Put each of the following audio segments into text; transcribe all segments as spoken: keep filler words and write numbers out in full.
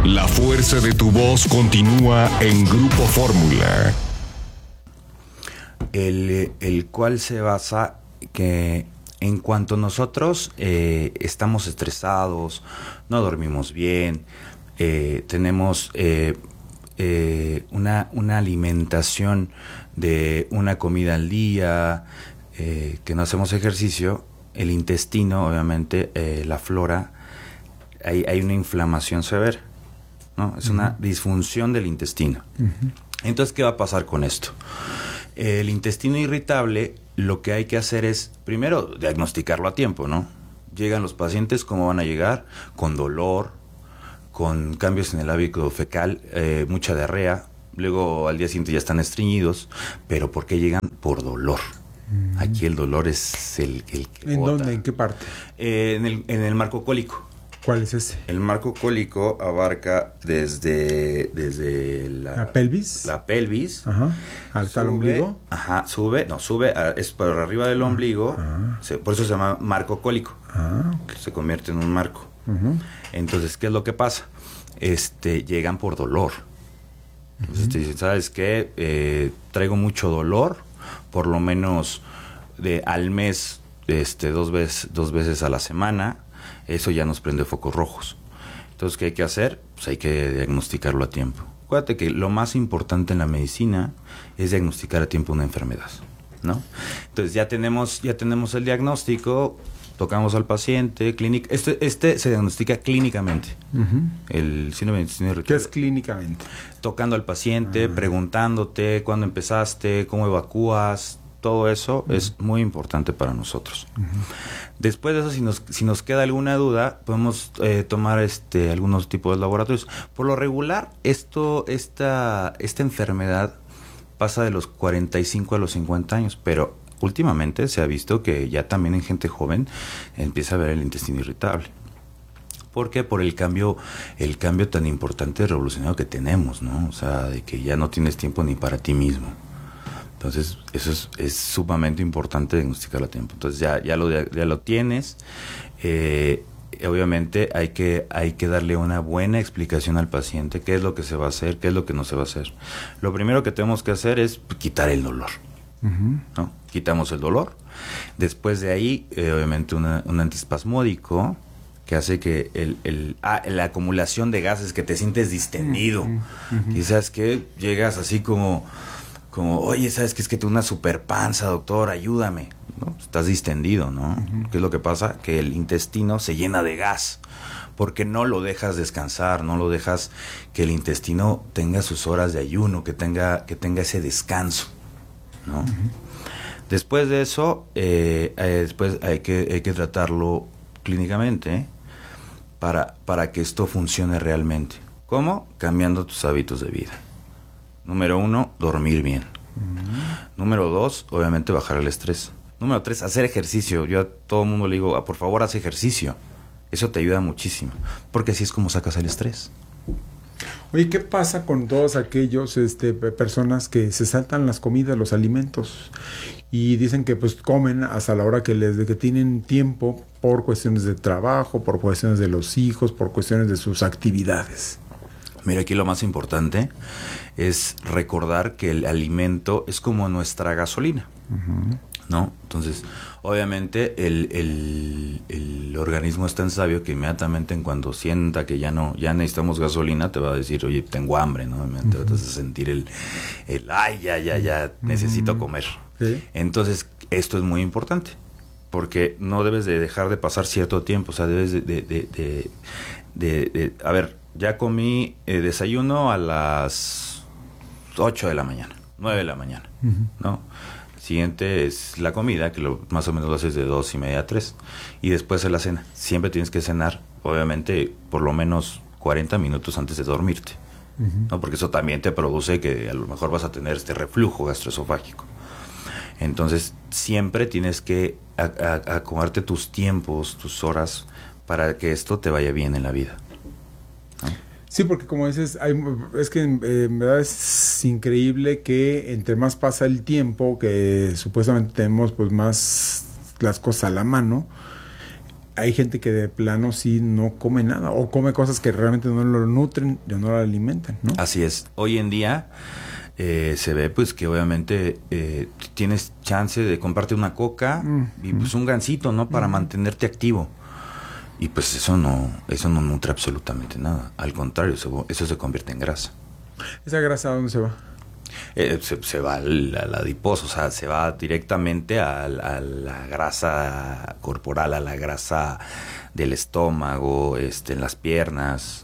La fuerza de tu voz continúa en Grupo Fórmula. El, el cual se basa que en cuanto nosotros eh, estamos estresados, no dormimos bien, eh, tenemos eh, eh, una, una alimentación de una comida al día, eh, que no hacemos ejercicio, el intestino, obviamente, eh, la flora, hay, hay una inflamación severa, ¿no? Es uh-huh. una disfunción del intestino. Uh-huh. Entonces, ¿qué va a pasar con esto? El intestino irritable, lo que hay que hacer es, primero, diagnosticarlo a tiempo, ¿no? Llegan los pacientes, ¿cómo van a llegar? Con dolor, con cambios en el hábito fecal, eh, mucha diarrea, luego al día siguiente ya están estreñidos, pero ¿por qué llegan? Por dolor. Mm. Aquí el dolor es el, el que ¿En bota. dónde? ¿En qué parte? Eh, en, el, en el marco cólico. ¿Cuál es ese? El marco cólico abarca desde, desde la, la pelvis. La pelvis. Ajá. Hasta el ombligo. Ajá, sube, no, sube, a, es por arriba del ombligo, ah. se, por eso se llama marco cólico. Ah, okay. Se convierte en un marco. Uh-huh. Entonces, ¿qué es lo que pasa? Este, llegan por dolor. Entonces uh-huh. te dicen, ¿sabes qué? Eh, traigo mucho dolor, por lo menos de al mes, este, dos veces, dos veces a la semana. Eso ya nos prende focos rojos. Entonces, ¿qué hay que hacer? Pues hay que diagnosticarlo a tiempo. Acuérdate que lo más importante en la medicina es diagnosticar a tiempo una enfermedad, ¿no? Entonces, ya tenemos, ya tenemos el diagnóstico, tocamos al paciente, clínica. Este, este se diagnostica clínicamente. Uh-huh. El síndrome de intestino irritable. ¿Qué es clínicamente? Tocando al paciente, uh-huh. preguntándote cuándo empezaste, cómo evacúas. Todo eso uh-huh. es muy importante para nosotros. Uh-huh. Después de eso, si nos, si nos queda alguna duda, podemos eh, tomar este algunos tipos de laboratorios. Por lo regular, esto, esta, esta enfermedad pasa de los cuarenta y cinco a los cincuenta años, pero últimamente se ha visto que ya también en gente joven empieza a ver el intestino irritable. ¿Por qué? Por el cambio, el cambio tan importante y revolucionario que tenemos, ¿no? O sea, de que ya no tienes tiempo ni para ti mismo. Entonces, eso es, es sumamente importante diagnosticarlo a tiempo. Entonces, ya, ya, lo, ya lo tienes. Eh, obviamente, hay que, hay que darle una buena explicación al paciente. ¿Qué es lo que se va a hacer? ¿Qué es lo que no se va a hacer? Lo primero que tenemos que hacer es quitar el dolor. Uh-huh. ¿No? Quitamos el dolor. Después de ahí, eh, obviamente, una, un antiespasmódico que hace que el, el, ah, la acumulación de gases, que te sientes distendido. Uh-huh. Y sabes que llegas así como... Como, oye, ¿sabes qué? Es que tengo una super panza, doctor, ayúdame. ¿No? Estás distendido, ¿no? Uh-huh. ¿Qué es lo que pasa? Que el intestino se llena de gas, porque no lo dejas descansar, no lo dejas que el intestino tenga sus horas de ayuno, que tenga, que tenga ese descanso, ¿no? Uh-huh. Después de eso, eh, eh, después hay que, hay que tratarlo clínicamente, ¿eh? para, para que esto funcione realmente. ¿Cómo? Cambiando tus hábitos de vida. Número uno, dormir bien. Uh-huh. Número dos, obviamente bajar el estrés. Número tres, hacer ejercicio. Yo a todo el mundo le digo, ah, por favor, haz ejercicio. Eso te ayuda muchísimo, porque así es como sacas el estrés. Oye, ¿qué pasa con todos aquellos este, personas que se saltan las comidas, los alimentos, y dicen que pues comen hasta la hora que les de que tienen tiempo por cuestiones de trabajo, por cuestiones de los hijos, por cuestiones de sus actividades? Mira, aquí lo más importante es recordar que el alimento es como nuestra gasolina, uh-huh. ¿no? Entonces, obviamente, el, el, el organismo es tan sabio que inmediatamente en cuando sienta que ya no ya necesitamos gasolina, te va a decir, oye, tengo hambre, ¿no? Uh-huh. Te vas a sentir el, el ay, ya, ya, ya, uh-huh. necesito comer. ¿Sí? Entonces, esto es muy importante, porque no debes de dejar de pasar cierto tiempo, o sea, debes de... de, de, de, de, de a ver, ya comí eh, desayuno a las ocho de la mañana, nueve de la mañana, uh-huh. ¿no? Siguiente es la comida, que lo, más o menos lo haces de dos y media a tres. Y después es la cena. Siempre tienes que cenar, obviamente, por lo menos cuarenta minutos antes de dormirte, uh-huh. ¿no? Porque eso también te produce que a lo mejor vas a tener este reflujo gastroesofágico. Entonces, siempre tienes que acomodarte tus tiempos, tus horas, para que esto te vaya bien en la vida. ¿No? Sí, porque como dices, hay, es que eh, en verdad es increíble que entre más pasa el tiempo, que supuestamente tenemos pues más las cosas a la mano, hay gente que de plano sí no come nada o come cosas que realmente no lo nutren, ya no lo alimentan, ¿no? Así es. Hoy en día eh, se ve pues que obviamente eh, tienes chance de comprarte una coca mm, y pues mm. un gansito, ¿no? Para mm. mantenerte activo. Y pues eso no, eso no nutre absolutamente nada. Al contrario, eso, eso se convierte en grasa. ¿Esa grasa a dónde se va? Eh, se, se va al, al adiposo, o sea, se va directamente a, a la grasa corporal, a la grasa del estómago, este, en las piernas.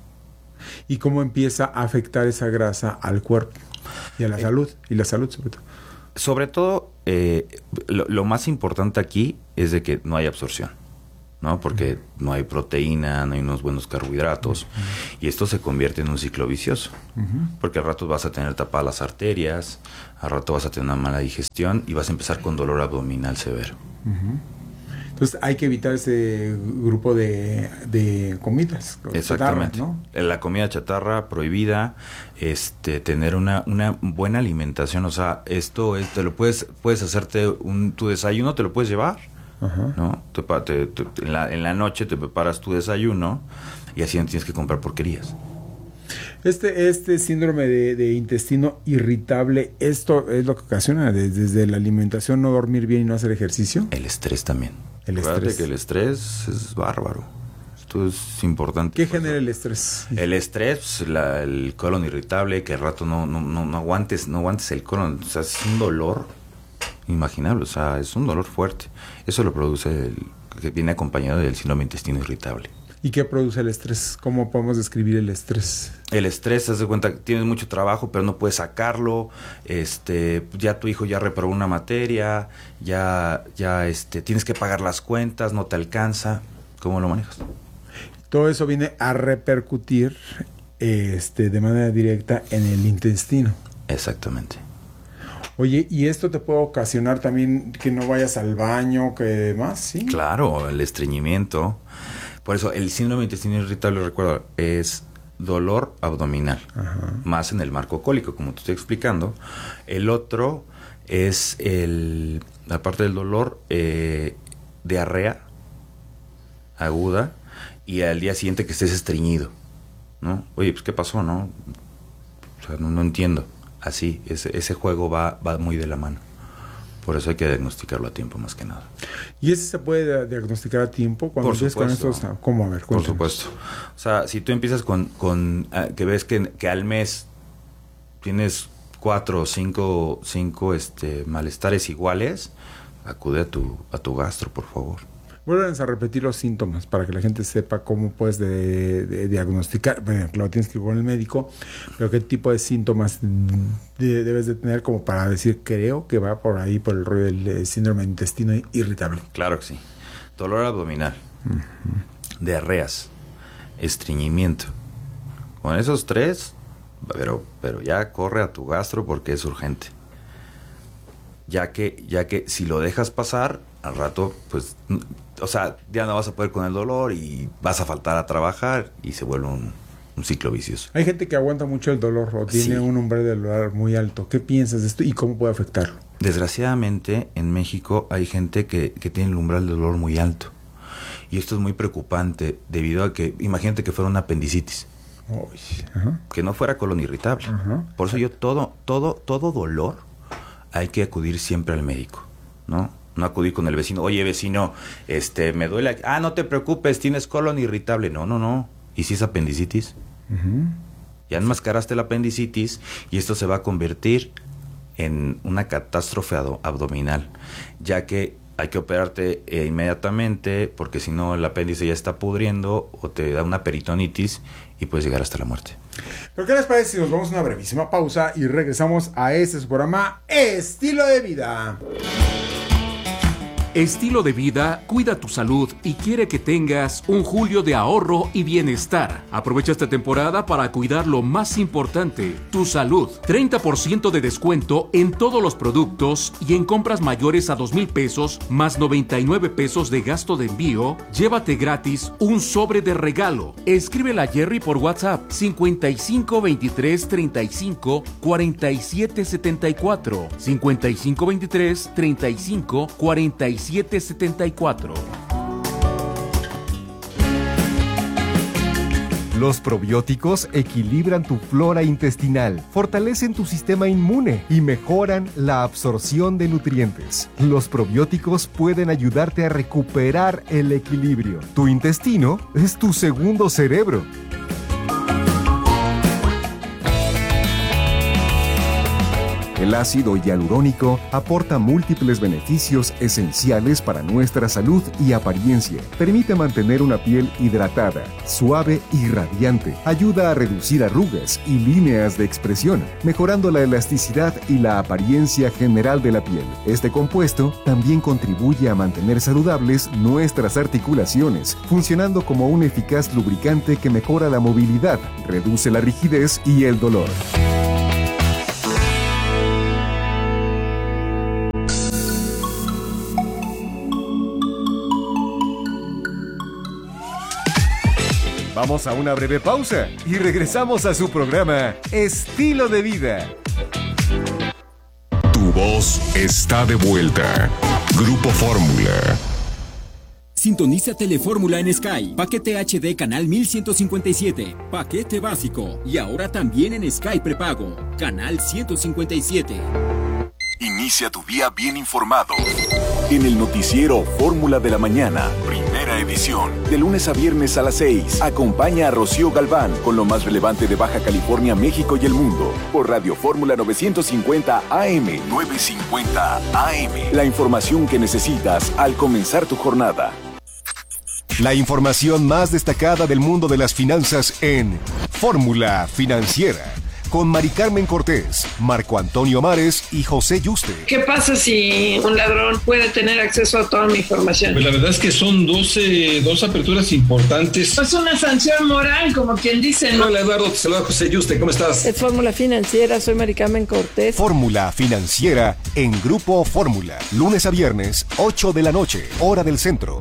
¿Y cómo empieza a afectar esa grasa al cuerpo y a la eh, salud? Y la salud sobre todo. Sobre todo, eh, lo, lo más importante aquí es de que no hay absorción, ¿no? Porque uh-huh. no hay proteína, no hay unos buenos carbohidratos, uh-huh. y esto se convierte en un ciclo vicioso, uh-huh. porque al rato vas a tener tapadas las arterias, al rato vas a tener una mala digestión y vas a empezar con dolor abdominal severo. Uh-huh. Entonces hay que evitar ese grupo de, de comidas. Exactamente. Chatarra, ¿no? La comida chatarra prohibida, este, tener una, una buena alimentación, o sea, esto es, te lo puedes, puedes hacerte un, tu desayuno, te lo puedes llevar. Ajá. ¿No? Te, te, te, en, la, en la noche te preparas tu desayuno y así no tienes que comprar porquerías. Este, este síndrome de, de intestino irritable, ¿esto es lo que ocasiona desde, desde la alimentación, no dormir bien y no hacer ejercicio? El estrés también. El Acuérdate estrés. que el estrés es bárbaro. Esto es importante. ¿Qué genera el estrés? El estrés, la, el colon irritable, que al rato no, no, no, no aguantes, no aguantes el colon, o sea, es un dolor inimaginable, o sea, es un dolor fuerte. Eso lo produce el que viene acompañado del síndrome de intestino irritable. ¿Y qué produce el estrés? ¿Cómo podemos describir el estrés? El estrés, haz de cuenta que tienes mucho trabajo, pero no puedes sacarlo. Este, ya tu hijo ya reprobó una materia, ya, ya, este, tienes que pagar las cuentas, no te alcanza. ¿Cómo lo manejas? Todo eso viene a repercutir, este, de manera directa en el intestino. Exactamente. Oye, ¿y esto te puede ocasionar también que no vayas al baño, que demás? ¿Sí? Claro, el estreñimiento. Por eso, el síndrome de intestino irritable, recuerdo, es dolor abdominal, ajá. más en el marco cólico, como te estoy explicando. El otro es, el, aparte del dolor, eh, diarrea aguda y al día siguiente que estés estreñido, ¿no? Oye, pues, ¿qué pasó, no? O sea, no, no entiendo. Así, ese, ese juego va, va muy de la mano. Por eso hay que diagnosticarlo a tiempo, más que nada. ¿Y ese se puede diagnosticar a tiempo? Cuando Por supuesto. Con estos, ¿cómo? A ver, cuéntanos. Por supuesto. O sea, si tú empiezas con, con uh, que ves que, que al mes tienes cuatro o cinco, cinco este, malestares iguales, acude a tu, a tu gastro, por favor. Vuelven a repetir los síntomas para que la gente sepa cómo puedes de, de diagnosticar. Bueno, claro, tienes que ir con el médico, pero qué tipo de síntomas de, debes de tener como para decir, creo que va por ahí, por el rollo del síndrome de intestino irritable. Claro que sí. Dolor abdominal, uh-huh. diarreas, estreñimiento. Con esos tres, pero, pero ya corre a tu gastro porque es urgente. Ya que, ya que si lo dejas pasar, al rato, pues, o sea, ya no vas a poder con el dolor y vas a faltar a trabajar y se vuelve un, un ciclo vicioso. Hay gente que aguanta mucho el dolor o tiene sí. un umbral de dolor muy alto. ¿Qué piensas de esto y cómo puede afectarlo? Desgraciadamente, en México hay gente que, que tiene el umbral de dolor muy alto. Y esto es muy preocupante debido a que, imagínate que fuera una apendicitis. Uy, ajá. Que no fuera colon irritable. Ajá. Por eso yo todo, todo, todo dolor hay que acudir siempre al médico, ¿no? No acudir con el vecino, oye vecino, este, me duele, ah, no te preocupes, tienes colon irritable. No, no, no. ¿Y si es apendicitis? Uh-huh. Ya enmascaraste la apendicitis y esto se va a convertir en una catástrofe ad- abdominal, ya que hay que operarte eh, inmediatamente, porque si no el apéndice ya está pudriendo o te da una peritonitis y puedes llegar hasta la muerte. ¿Pero qué les parece si nos vamos a una brevísima pausa y regresamos a este su programa Estilo de Vida? Estilo de Vida cuida tu salud y quiere que tengas un julio de ahorro y bienestar. Aprovecha esta temporada para cuidar lo más importante, tu salud. treinta por ciento de descuento en todos los productos y en compras mayores a dos mil pesos más noventa y nueve pesos de gasto de envío. Llévate gratis un sobre de regalo. Escríbele a Jerry por WhatsApp cincuenta y cinco veintitrés treinta y cinco cuarenta y siete setenta y cuatro cincuenta y cinco veintitrés treinta y cinco cuarenta y siete setenta y cuatro. Los probióticos equilibran tu flora intestinal, fortalecen tu sistema inmune y mejoran la absorción de nutrientes. Los probióticos pueden ayudarte a recuperar el equilibrio. Tu intestino es tu segundo cerebro. El ácido hialurónico aporta múltiples beneficios esenciales para nuestra salud y apariencia. Permite mantener una piel hidratada, suave y radiante. Ayuda a reducir arrugas y líneas de expresión, mejorando la elasticidad y la apariencia general de la piel. Este compuesto también contribuye a mantener saludables nuestras articulaciones, funcionando como un eficaz lubricante que mejora la movilidad, reduce la rigidez y el dolor. Vamos a una breve pausa y regresamos a su programa Estilo de Vida. Tu voz está de vuelta. Grupo Fórmula. Sintoniza Telefórmula en Sky. Paquete H D canal mil ciento cincuenta y siete. Paquete básico. Y ahora también en Sky prepago. Canal ciento cincuenta y siete. Inicia tu día bien informado. En el noticiero Fórmula de la Mañana, primera edición. De lunes a viernes a las seis. Acompaña a Rocío Galván con lo más relevante de Baja California, México y el mundo. Por Radio Fórmula novecientos cincuenta A M. novecientos cincuenta A M. La información que necesitas al comenzar tu jornada. La información más destacada del mundo de las finanzas en Fórmula Financiera. Con Mari Carmen Cortés, Marco Antonio Mares y José Yuste. ¿Qué pasa si un ladrón puede tener acceso a toda mi información? Pues la verdad es que son dos, eh, dos aperturas importantes. Es una sanción moral, como quien dice, ¿no? Hola Eduardo, te saluda José Yuste, ¿cómo estás? Es Fórmula Financiera, soy Mari Carmen Cortés. Fórmula Financiera en Grupo Fórmula. Lunes a viernes, ocho de la noche, hora del centro.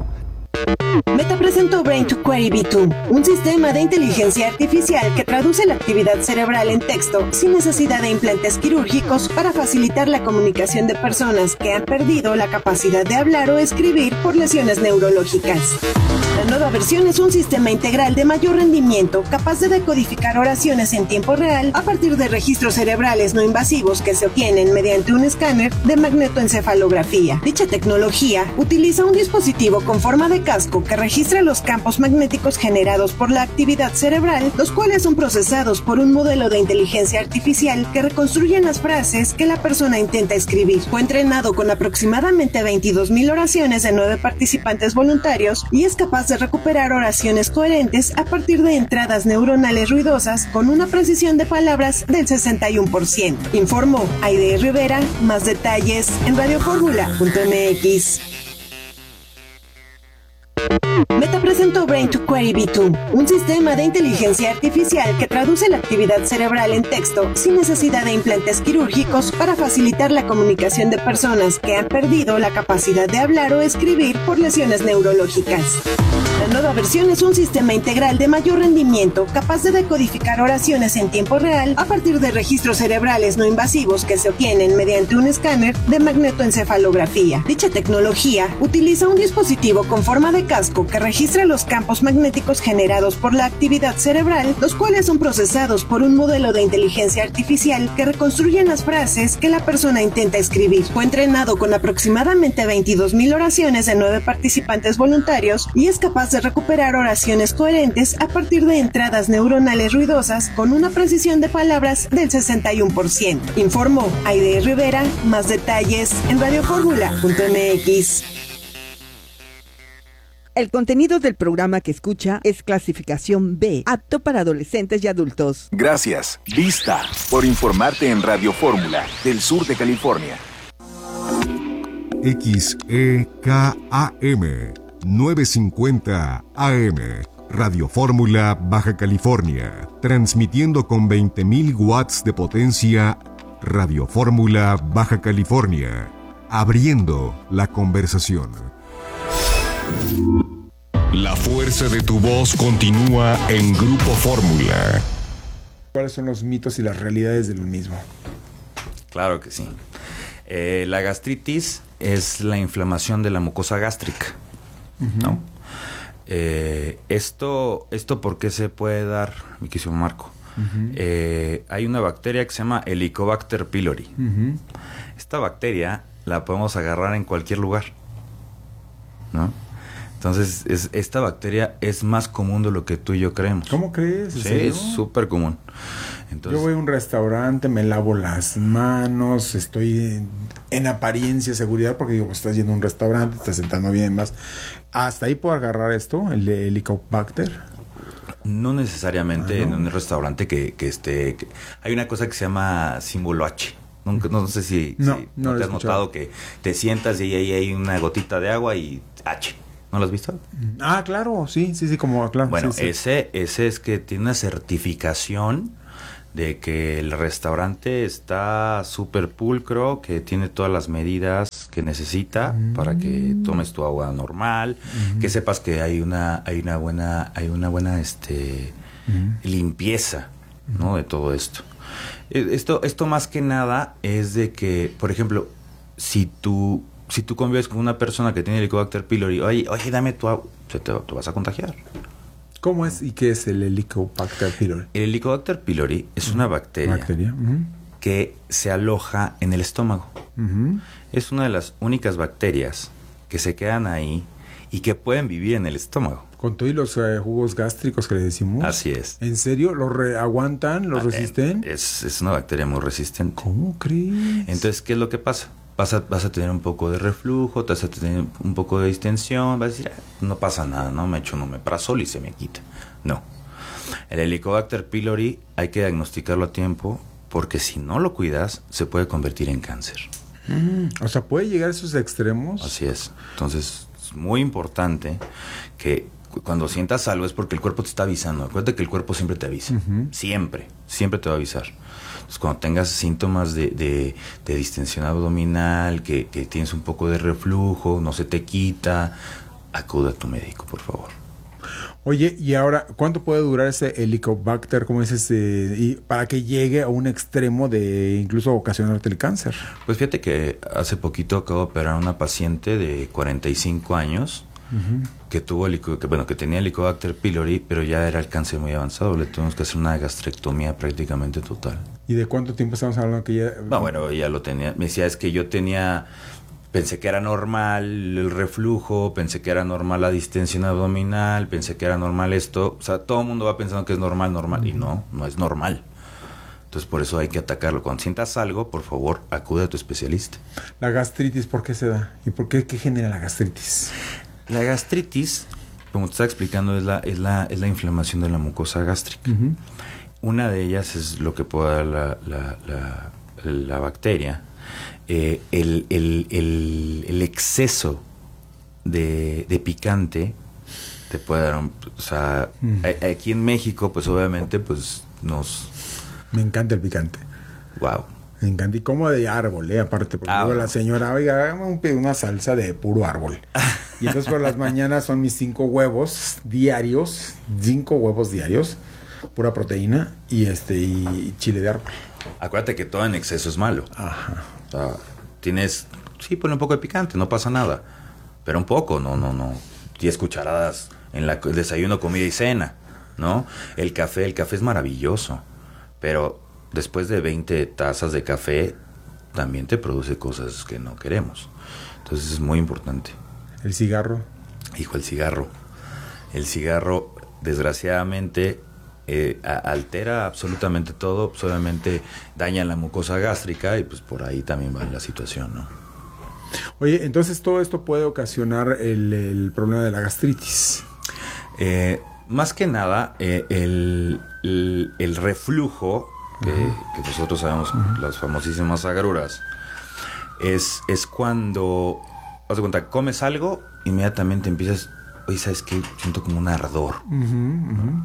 Meta presentó Brain to Query B dos, un sistema de inteligencia artificial que traduce la actividad cerebral en texto sin necesidad de implantes quirúrgicos para facilitar la comunicación de personas que han perdido la capacidad de hablar o escribir por lesiones neurológicas. La nueva versión es un sistema integral de mayor rendimiento capaz de decodificar oraciones en tiempo real a partir de registros cerebrales no invasivos que se obtienen mediante un escáner de magnetoencefalografía. Dicha tecnología utiliza un dispositivo con forma de casco que registra los campos magnéticos generados por la actividad cerebral, los cuales son procesados por un modelo de inteligencia artificial que reconstruyen las frases que la persona intenta escribir. Fue entrenado con aproximadamente veintidós mil oraciones de nueve participantes voluntarios y es capaz de recuperar oraciones coherentes a partir de entradas neuronales ruidosas con una precisión de palabras del sesenta y uno por ciento. Informó Aide Rivera. Más detalles en radiofórmula punto m x. Meta presentó Brain to Query B dos, un sistema de inteligencia artificial que traduce la actividad cerebral en texto sin necesidad de implantes quirúrgicos para facilitar la comunicación de personas que han perdido la capacidad de hablar o escribir por lesiones neurológicas. La nueva versión es un sistema integral de mayor rendimiento capaz de decodificar oraciones en tiempo real a partir de registros cerebrales no invasivos que se obtienen mediante un escáner de magnetoencefalografía. Dicha tecnología utiliza un dispositivo con forma de casco que registra los campos magnéticos generados por la actividad cerebral, los cuales son procesados por un modelo de inteligencia artificial que reconstruyen las frases que la persona intenta escribir. Fue entrenado con aproximadamente veintidós mil oraciones de nueve participantes voluntarios y es capaz de recuperar oraciones coherentes a partir de entradas neuronales ruidosas con una precisión de palabras del sesenta y uno por ciento. Informó Aide Rivera. Más detalles en radiofórmula punto m x. El contenido del programa que escucha es clasificación B, apto para adolescentes y adultos. Gracias, Vista, por informarte en Radio Fórmula del sur de California. X E K A M novecientos cincuenta A M, Radio Fórmula Baja California, transmitiendo con veinte mil watts de potencia. Radio Fórmula Baja California, abriendo la conversación. La fuerza de tu voz continúa en Grupo Fórmula. ¿Cuáles son los mitos y las realidades del mismo? Claro que sí. Eh, la gastritis es la inflamación de la mucosa gástrica, uh-huh. ¿no? Eh, esto, esto ¿por qué se puede dar, mi querido Marco? Uh-huh. Eh, hay una bacteria que se llama Helicobacter pylori. Uh-huh. Esta bacteria la podemos agarrar en cualquier lugar, ¿no? Entonces, es, esta bacteria es más común de lo que tú y yo creemos. ¿Cómo crees? Sí, ¿serio? es súper común. Entonces, yo voy a un restaurante, me lavo las manos, estoy en, en apariencia seguridad, porque digo, pues estás yendo a un restaurante, estás sentando bien más. ¿Hasta ahí puedo agarrar esto, el Helicobacter? No necesariamente ah, ¿no? en un restaurante que, que esté... Que, hay una cosa que se llama símbolo H. No, no sé si, no, si no, no te has notado que te sientas y ahí hay una gotita de agua y H. ¿No lo has visto? Ah, claro, sí, sí, sí, como claro. Bueno, sí, sí. ese ese es que tiene una certificación de que el restaurante está súper pulcro, que tiene todas las medidas que necesita mm. para que tomes tu agua normal, mm. que sepas que hay una hay una buena hay una buena este mm. limpieza, ¿no? De todo esto. Esto esto más que nada es de que, por ejemplo, si tú si tú convives con una persona que tiene Helicobacter pylori, oye, oye, dame tu agua, te, te, te vas a contagiar. ¿Cómo es y qué es el Helicobacter pylori? El Helicobacter pylori es una bacteria, bacteria. Uh-huh. que se aloja en el estómago. Uh-huh. Es una de las únicas bacterias que se quedan ahí y que pueden vivir en el estómago. Con todos los eh, jugos gástricos que le decimos. Así es. ¿En serio? ¿Los re- aguantan? ¿Los ah, resisten? Es, es una bacteria muy resistente. ¿Cómo crees? Entonces, ¿qué es lo que pasa? Vas a, vas a tener un poco de reflujo, vas a tener un poco de distensión, vas a decir, ah, no pasa nada, ¿no? Me echo un omeprazol y se me quita. No. El Helicobacter pylori hay que diagnosticarlo a tiempo, porque si no lo cuidas, se puede convertir en cáncer. Mm, o sea, ¿puede llegar a esos extremos? Así es. Entonces, es muy importante que cuando sientas algo es porque el cuerpo te está avisando. Acuérdate que el cuerpo siempre te avisa. Uh-huh. Siempre, siempre te va a avisar. Entonces, cuando tengas síntomas de, de, de distensión abdominal, que, que tienes un poco de reflujo, no se te quita, acude a tu médico, por favor. Oye, y ahora, ¿cuánto puede durar ese Helicobacter, como dices, eh, y para que llegue a un extremo de incluso ocasionarte el cáncer? Pues fíjate que hace poquito acabo de operar a una paciente de cuarenta y cinco años, uh-huh. que tuvo que bueno que tenía Helicobacter pylori, pero ya era el cáncer muy avanzado. Le tuvimos que hacer una gastrectomía prácticamente total. ¿Y de cuánto tiempo estamos hablando que ya...? No, bueno, ella lo tenía. Me decía, es que yo tenía... Pensé que era normal el reflujo, pensé que era normal la distensión abdominal, pensé que era normal esto. O sea, todo el mundo va pensando que es normal, normal. Uh-huh. Y no, no es normal. Entonces, por eso hay que atacarlo. Cuando sientas algo, por favor, acude a tu especialista. ¿La gastritis por qué se da? ¿Y por qué, qué genera la gastritis? La gastritis, como te estaba explicando, es la, es la, es la inflamación de la mucosa gástrica. Uh-huh. Una de ellas es lo que puede dar la, la, la, la bacteria. Eh, el, el, el, el exceso de, de picante te puede dar un, o sea, mm. a, aquí en México, pues obviamente, pues nos... Me encanta el picante. Wow. Me encanta. Y como de árbol, ¿eh? Aparte, porque ah, luego bueno. la señora, oiga, hágame una salsa de puro árbol. Y entonces por las mañanas son mis cinco huevos diarios, cinco huevos diarios, pura proteína y este y chile de árbol. Acuérdate que todo en exceso es malo. Ajá. O sea, tienes, sí, ponle un poco de picante, no pasa nada. Pero un poco, no, no, no. Diez cucharadas en la, el desayuno, comida y cena, ¿no? El café, el café es maravilloso. Pero después de veinte tazas de café, también te produce cosas que no queremos. Entonces es muy importante. ¿El cigarro? Hijo, el cigarro. El cigarro, desgraciadamente... Eh, a, altera absolutamente todo, pues obviamente daña la mucosa gástrica y pues por ahí también va la situación, ¿no? Oye, entonces todo esto puede ocasionar el, el problema de la gastritis. Eh, más que nada, eh, el, el, el reflujo, que, uh-huh. que nosotros sabemos, uh-huh. las famosísimas agruras, es, es cuando, haz de cuenta, comes algo, inmediatamente empiezas, oye, ¿sabes qué? Siento como un ardor. Uh-huh, uh-huh.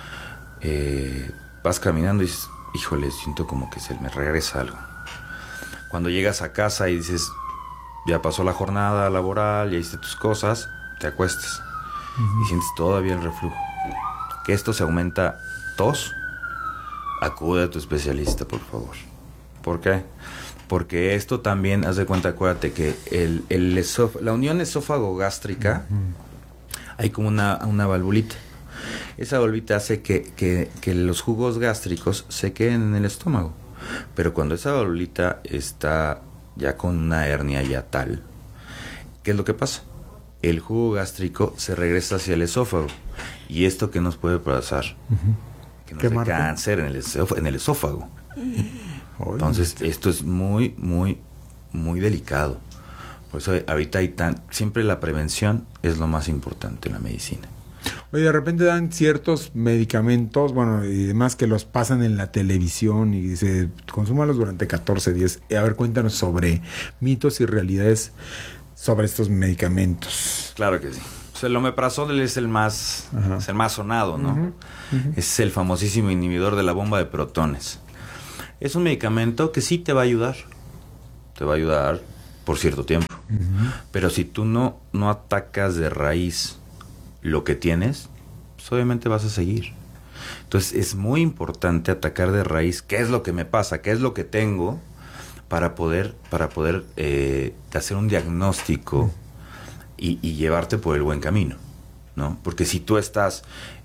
Eh, vas caminando y dices, híjole, siento como que se me regresa algo. Cuando llegas a casa y dices, ya pasó la jornada laboral, ya hiciste tus cosas, te acuestas uh-huh. y sientes todavía el reflujo. Que esto se aumenta tos, acude a tu especialista, por favor. ¿Por qué? Porque esto también, haz de cuenta, acuérdate que el, el esóf- la unión esófago-gástrica uh-huh. hay como una, una valvulita. Esa valvulita hace que, que, que los jugos gástricos se queden en el estómago. Pero cuando esa valvulita está ya con una hernia ya tal, ¿qué es lo que pasa? El jugo gástrico se regresa hacia el esófago. ¿Y esto qué nos puede pasar? Uh-huh. Que nos dé cáncer en el, esófago, en el esófago. Entonces, esto es muy, muy, muy delicado. Por eso ahorita hay tan... Siempre la prevención es lo más importante en la medicina. Oye, de repente dan ciertos medicamentos, bueno, y demás que los pasan en la televisión y dice, consúmalos durante catorce días. A ver, cuéntanos sobre mitos y realidades sobre estos medicamentos. Claro que sí. O sea, el omeprazol es el más, es el más sonado, ¿no? Uh-huh. Uh-huh. Es el famosísimo inhibidor de la bomba de protones. Es un medicamento que sí te va a ayudar. Te va a ayudar por cierto tiempo. Uh-huh. Pero si tú no, no atacas de raíz lo que tienes, pues obviamente vas a seguir. Entonces es muy importante atacar de raíz qué es lo que me pasa, qué es lo que tengo, para poder, para poder eh, hacer un diagnóstico y, y llevarte por el buen camino, ¿no? Porque si tú estás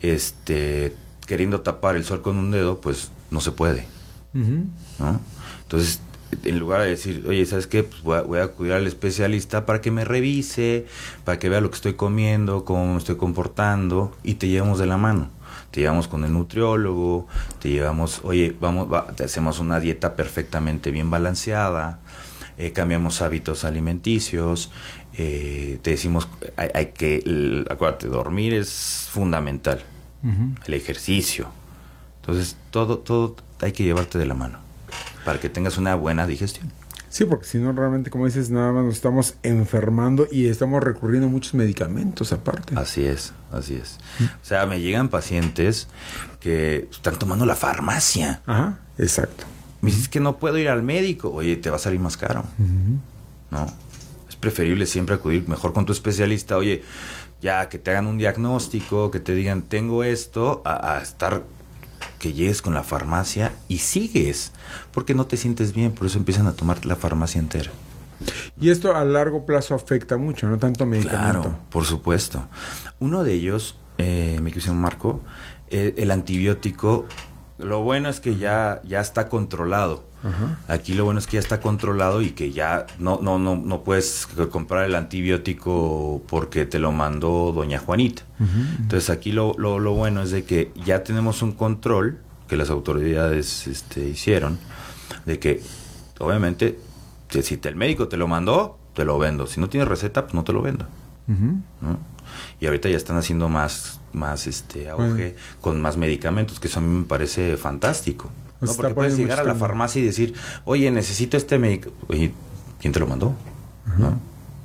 este, queriendo tapar el sol con un dedo, pues no se puede, uh-huh. ¿no? Entonces, en lugar de decir, oye, ¿sabes qué? Pues voy a, voy a acudir al especialista para que me revise, para que vea lo que estoy comiendo, cómo me estoy comportando, y te llevamos de la mano. Te llevamos con el nutriólogo, te llevamos, oye, vamos, va, te hacemos una dieta perfectamente bien balanceada, eh, cambiamos hábitos alimenticios, eh, te decimos, hay, hay que, el, acuérdate, dormir es fundamental, uh-huh. el ejercicio. Entonces, todo, todo hay que llevarte de la mano, para que tengas una buena digestión. Sí, porque si no, realmente, como dices, nada más nos estamos enfermando y estamos recurriendo a muchos medicamentos aparte. Así es, así es. O sea, me llegan pacientes que están tomando la farmacia. Ajá, exacto. Me dices que no puedo ir al médico. Oye, te va a salir más caro. Uh-huh. No, es preferible siempre acudir mejor con tu especialista. Oye, ya que te hagan un diagnóstico, que te digan, tengo esto, a, a estar... que llegues con la farmacia y sigues, porque no te sientes bien, por eso empiezan a tomar la farmacia entera. Y esto a largo plazo afecta mucho, no tanto medicamento. Claro, por supuesto. Uno de ellos, eh, mi querido Marco, eh, el antibiótico, lo bueno es que ya, ya está controlado. Uh-huh. Aquí lo bueno es que ya está controlado y que ya no, no, no, no puedes comprar el antibiótico porque te lo mandó doña Juanita. Uh-huh. Entonces aquí lo, lo, lo bueno es de que ya tenemos un control que las autoridades este, hicieron, de que obviamente que si te, el médico te lo mandó, te lo vendo. Si no tienes receta, pues no te lo vendo. Uh-huh. ¿No? Y ahorita ya están haciendo más, más este auge, bueno, con más medicamentos, que eso a mí me parece fantástico. No, porque puedes llegar a la farmacia y decir, oye, necesito este médico. Oye, ¿quién te lo mandó? Uh-huh. ¿No?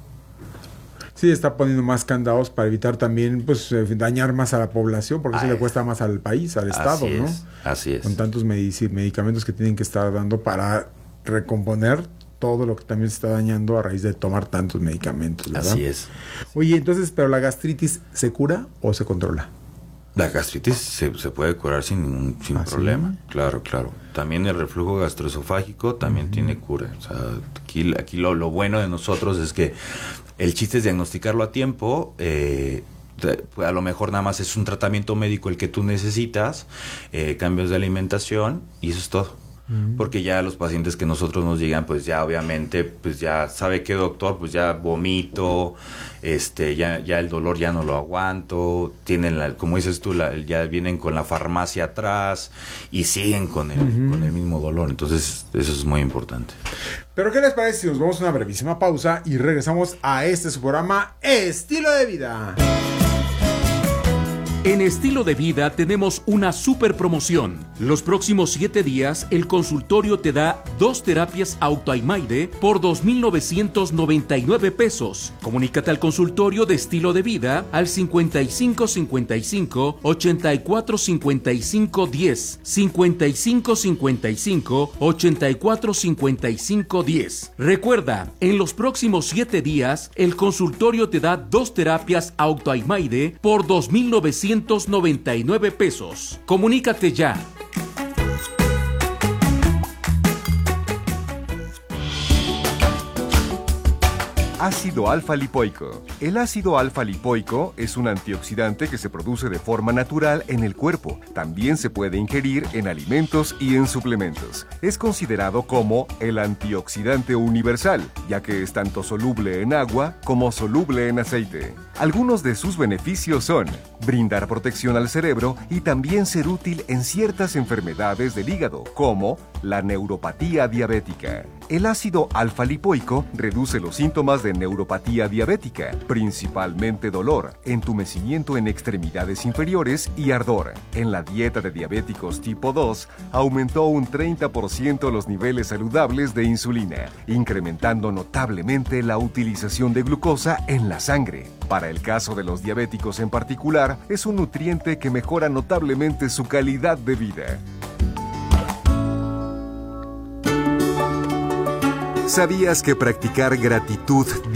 Sí, está poniendo más candados para evitar también, pues, eh, dañar más a la población, porque Ay, eso le cuesta más al país, al Estado, así ¿no? Es, así es. Con tantos medic- medicamentos que tienen que estar dando para recomponer todo lo que también se está dañando a raíz de tomar tantos medicamentos, ¿verdad? Así es. Oye, entonces, ¿pero la gastritis se cura o se controla? La gastritis se, se puede curar sin, sin ¿Ah, problema, sí? Claro, claro. También el reflujo gastroesofágico también uh-huh. tiene cura. O sea, aquí, aquí lo, lo bueno de nosotros es que el chiste es diagnosticarlo a tiempo. Eh, a lo mejor nada más es un tratamiento médico el que tú necesitas, eh, cambios de alimentación, y eso es todo. Uh-huh. Porque ya los pacientes que nosotros nos llegan, pues ya obviamente, pues ya sabe que doctor, pues ya vomito, este, ya, ya el dolor ya no lo aguanto, tienen la, como dices tú, la, ya vienen con la farmacia atrás y siguen con el, uh-huh. con el mismo dolor. Entonces, eso es muy importante. Pero ¿qué les parece si nos vamos a una brevísima pausa y regresamos a este su programa Estilo de Vida? En Estilo de Vida tenemos una super promoción. Los próximos siete días, el consultorio te da dos terapias Autoimaide por dos mil novecientos noventa y nueve pesos. Comunícate al consultorio de Estilo de Vida al cincuenta y cinco cincuenta y cinco ochenta y cuatro cincuenta y cinco diez, cincuenta y cinco cincuenta y cinco ochenta y cuatro cincuenta y cinco diez. Recuerda, en los próximos siete días, el consultorio te da dos terapias Autoimaide por dos mil novecientos noventa y nueve pesos. Comunícate ya. Ácido alfa-lipoico. El ácido alfa-lipoico es un antioxidante que se produce de forma natural en el cuerpo. También se puede ingerir en alimentos y en suplementos. Es considerado como el antioxidante universal, ya que es tanto soluble en agua como soluble en aceite. Algunos de sus beneficios son brindar protección al cerebro y también ser útil en ciertas enfermedades del hígado, como la neuropatía diabética. El ácido alfa-lipoico reduce los síntomas de neuropatía diabética, principalmente dolor, entumecimiento en extremidades inferiores y ardor. En la dieta de diabéticos tipo dos, aumentó un treinta por ciento los niveles saludables de insulina, incrementando notablemente la utilización de glucosa en la sangre. Para el caso de los diabéticos en particular, es un nutriente que mejora notablemente su calidad de vida. ¿Sabías que practicar gratitud